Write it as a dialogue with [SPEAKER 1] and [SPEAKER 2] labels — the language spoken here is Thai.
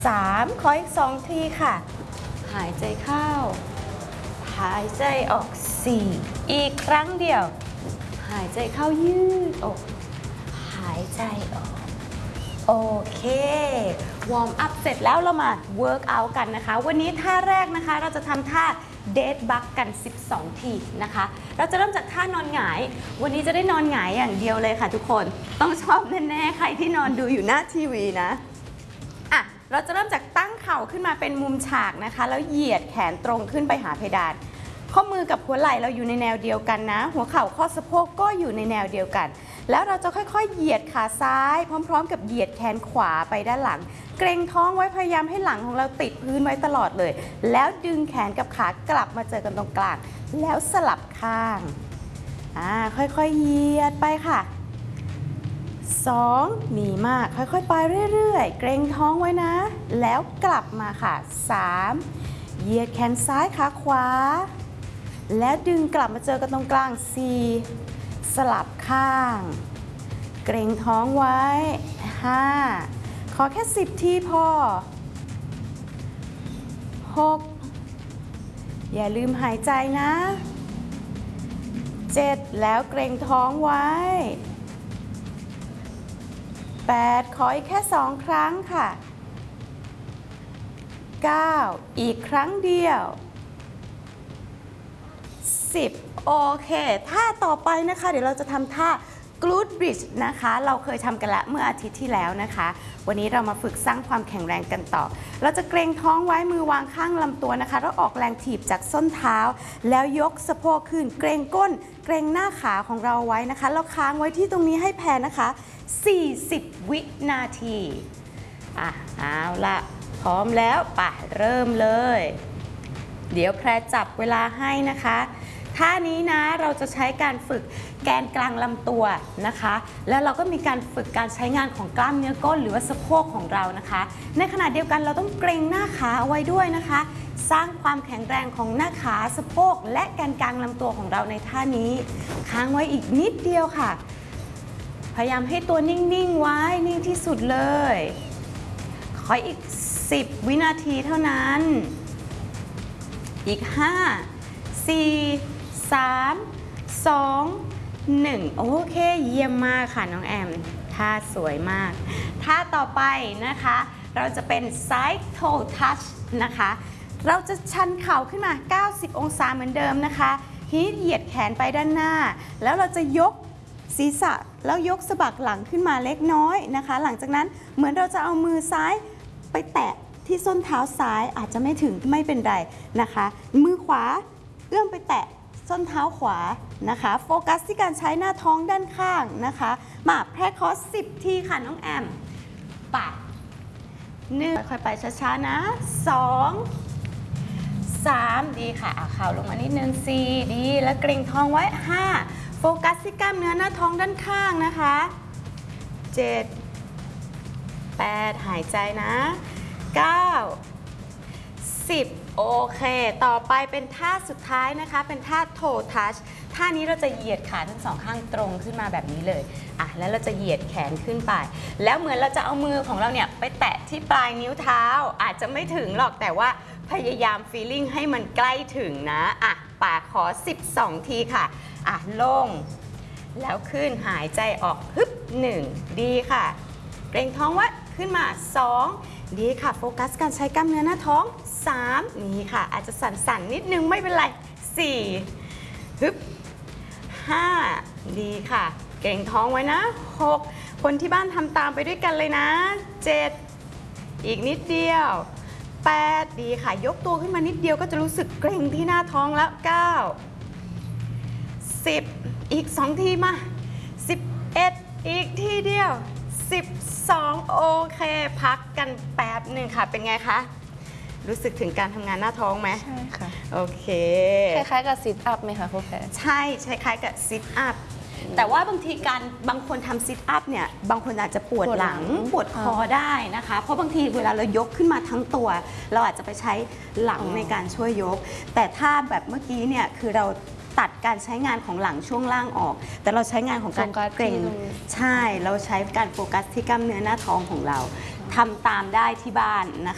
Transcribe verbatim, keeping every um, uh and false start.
[SPEAKER 1] สามขออีกสองทีค่ะหายใจเข้าหายใจออกสี่อีกครั้งเดียวหายใจเข้ายืดอกหายใจออกโอเควอร์มอัพเสร็จแล้วเรามาเวิร์กอัลกันนะคะวันนี้ท่าแรกนะคะเราจะทำท่าเดดบักกันสิบสองทีนะคะเราจะเริ่มจากท่านอนหงายวันนี้จะได้นอนหงายอย่างเดียวเลยค่ะทุกคนต้องชอบแน่ๆใครที่นอนดูอยู่หน้าทีวีนะอ่ะเราจะเริ่มจากตั้งเข่าขึ้นมาเป็นมุมฉากนะคะแล้วเหยียดแขนตรงขึ้นไปหาเพดานข้อมือกับหัวไหล่เราอยู่ในแนวเดียวกันนะหัวเข่าข้อสะโพกก็อยู่ในแนวเดียวกันแล้วเราจะค่อยๆเหยียดขาซ้ายพร้อมๆกับเหยียดแขนขวาไปด้านหลังเกรงท้องไว้พยายามให้หลังของเราติดพื้นไว้ตลอดเลยแล้วดึงแขนกับขากลับมาเจอกันตรงกลางแล้วสลับข้างอ่าค่อยๆเหยียดไปค่ะสองมีมากค่อยๆไปเรื่อยๆเกรงท้องไว้นะแล้วกลับมาค่ะสามเหยียดแขนซ้ายขาขวาแล้วดึงกลับมาเจอกันตรงกลางสี่สลับข้างเกรงท้องไว้ห้าขอแค่สิบทีพอหกอย่าลืมหายใจนะเจ็ดแล้วเกรงท้องไว้แปดขออีกแค่สองครั้งค่ะเก้าอีกครั้งเดียวสิบโอเคท่าต่อไปนะคะเดี๋ยวเราจะทำท่า glute bridge นะคะเราเคยทำกันแล้วเมื่ออาทิตย์ที่แล้วนะคะวันนี้เรามาฝึกสร้างความแข็งแรงกันต่อเราจะเกรงท้องไว้มือวางข้างลำตัวนะคะแล้วออกแรงถีบจากส้นเท้าแล้วยกสะโพกขึ้นเกรงก้นเกรงหน้าขาของเราไว้นะคะแล้วค้างไว้ที่ตรงนี้ให้แพนนะคะสี่สิบวินาทีอ่ะเอาละพร้อมแล้วไปเริ่มเลยเดี๋ยวแพรจับเวลาให้นะคะท่านี้นะเราจะใช้การฝึกแกนกลางลำตัวนะคะแล้วเราก็มีการฝึกการใช้งานของกล้ามเนื้อก้นหรือว่าสะโพกของเรานะคะในขณะเดียวกันเราต้องเกรงหน้าขาเอาไว้ด้วยนะคะสร้างความแข็งแรงของหน้าขาสะโพกและแกนกลางลำตัวของเราในท่านี้ค้างไว้อีกนิดเดียวค่ะพยายามให้ตัวนิ่งๆไว้นิ่งที่สุดเลยขออีกสิบวินาทีเท่านั้นอีกห้า สี่ สาม สอง หนึ่งโอเคเยี่ยมมากค่ะน้องแอมท่าสวยมากท่าต่อไปนะคะเราจะเป็น side toe touch นะคะเราจะชันเข่าขึ้นมาเก้าสิบองศาเหมือนเดิมนะคะทีนี้เหยียดแขนไปด้านหน้าแล้วเราจะยกศีรษะแล้วยกสะบักหลังขึ้นมาเล็กน้อยนะคะหลังจากนั้นเหมือนเราจะเอามือซ้ายไปแตะที่ส้นเท้าซ้ายอาจจะไม่ถึงไม่เป็นไรนะคะมือขวาเอื้อมไปแตะส้นเท้าขวานะคะโฟกัสที่การใช้หน้าท้องด้านข้างนะคะมาแพรคอร์สสิบทีค่ะน้องแอมปะหนึ่งค่อยๆไปช้าๆนะสองสามดีค่ะอ่ะเข่าลงมานิดนึงสี่ดีแล้วเกร็งท้องไว้ห้าโฟกัสที่กล้ามเนื้อหน้าท้องด้านข้างนะคะเจ็ดแปดหายใจนะเก้า สิบโอเคต่อไปเป็นท่าสุดท้ายนะคะเป็นท่า toe touch ท่านี้เราจะเหยียดขาทั้งสองข้างตรงขึ้นมาแบบนี้เลยอ่ะแล้วเราจะเหยียดแขนขึ้นไปแล้วเหมือนเราจะเอามือของเราเนี่ยไปแตะที่ปลายนิ้วเท้าอาจจะไม่ถึงหรอกแต่ว่าพยายาม feeling ให้มันใกล้ถึงนะอ่ะป่าขอสิบสองทีค่ะอ่ะลงแล้วขึ้นหายใจออกฮึบหนึ่งดีค่ะเกร็งท้องไว้ขึ้นมาสองดีค่ะโฟกัสการใช้กล้ามเนื้อหน้าท้องสามนี่ค่ะอาจจะสั่นๆนิดนึงไม่เป็นไรสี่ฮึบห้าดีค่ะเก่งท้องไว้นะหกคนที่บ้านทำตามไปด้วยกันเลยนะเจ็ดอีกนิดเดียวแปดดีค่ะยกตัวขึ้นมานิดเดียวก็จะรู้สึกเกร็งที่หน้าท้องแล้วเก้าสิบอีกสองทีมาสิบเอ็ดอีกทีเดียวสิบสองโอเคพักกันแป๊บหนึ่งค่ะเป็นไงคะรู้สึกถึงการทำงานหน้าท้องไหม
[SPEAKER 2] ใช่ค่ะ
[SPEAKER 1] โอเค
[SPEAKER 2] คล้ายๆกับซิทอัพไหมคะครูแพร
[SPEAKER 1] ใช่ใช่คล้ายกับซิทอัพแต่ว่าบางทีการบางคนทำซิทอัพเนี่ยบางคนอาจจะปวดหลังปวดคอได้นะคะเพราะบางทีเวลาเรายกขึ้นมาทั้งตัวเราอาจจะไปใช้หลังในการช่วยยกแต่ถ้าแบบเมื่อกี้เนี่ยคือเราตัดการใช้งานของหลังช่วงล่างออกแต่เราใช้งานของการเกร็งใช่เราใช้การโฟกัสที่กล้ามเนื้อหน้าท้องของเราทำตามได้ที่บ้านนะคะ